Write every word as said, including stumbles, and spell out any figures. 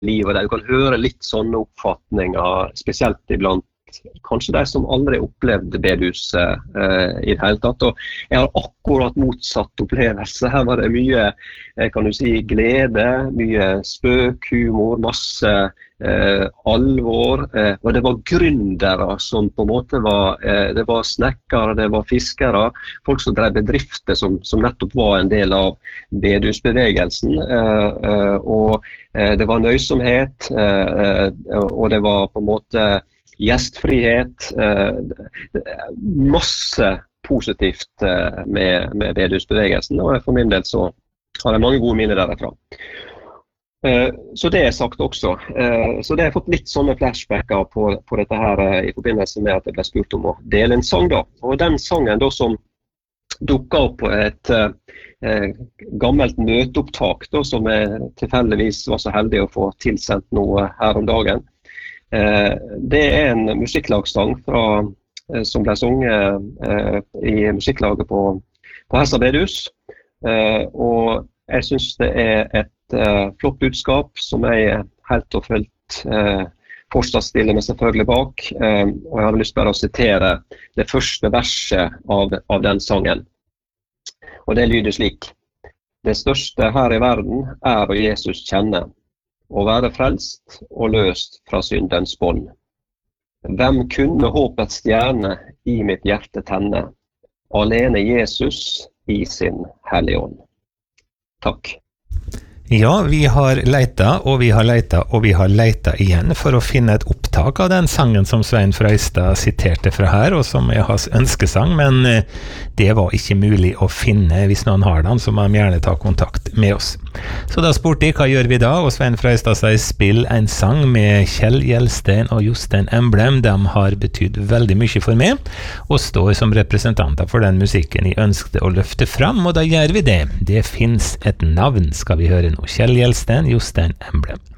livet der. Du kan høre litt sånne oppfatninger, spesielt iblant kanskje de som aldri opplevde bedehuset eh, i det hele tatt. Og jeg har akkurat motsatt opplevelse. Her var det mye, kan du si, glede, mye spøk, humor, masse eh, alvor. Eh, og det var gründere som på en måte var, eh, det var snekkere, det var fiskere, folk som drev bedrifter som, som nettopp var en del av bedehusbevegelsen. Eh, eh, og eh, det var nøysomhet, eh, og det var på en måte gjestfrihet, eh, masse positivt eh, med, med bedehusbevegelsen, og for min del så har jeg mange gode minner derfra. Eh, så det er sagt også. Eh, så det har jeg fått litt sånne flashbacker på, på dette her eh, i forbindelse med at jeg ble spurt om å dele en sang da. Og den sangen da som dukket opp på et eh, gammelt møteopptak da, som jeg tilfeldigvis var så heldig å få tilsendt noe her om dagen. Eh, det er en musikklagssang fra, eh, som ble sunget eh, i musikklaget på, på Hessa bedehus. Eh, og jeg synes det er et eh, flott budskap som jeg helt og fullt eh, fortsatt stiller meg selvfølgelig bak. Eh, og jeg hadde lyst til å sitere det første verset av, av den sangen. Og det lyder slik: Det største her i verden er å Jesus kjenne, å være frelst og løst fra syndens bånd. Hvem kunne håpets stjerne i mitt hjerte tenne? Alene Jesus i sin hellige ånd. Takk. Ja, vi har leita, og vi har leita, og vi har leita igjen for å finne et opptak av den sangen som Svein Frøystad siterte fra her, og som er hans ønskesang, men det var ikke mulig å finne. Hvis noen har den, så må de gjerne ta kontakt med oss. Så da spurte jeg, hva gjør vi da? Og Svein Frøystad sier, spill en sang med Kjell Gjelsten og Jostein Emblem. De har betydd veldig mye for meg, og står som representanter for den musikken jeg ønsket å løfte fram, og da gjør vi det. Det finnes et navn, skal vi høre nå. Kjell Gjelsten, Jostein Emblem.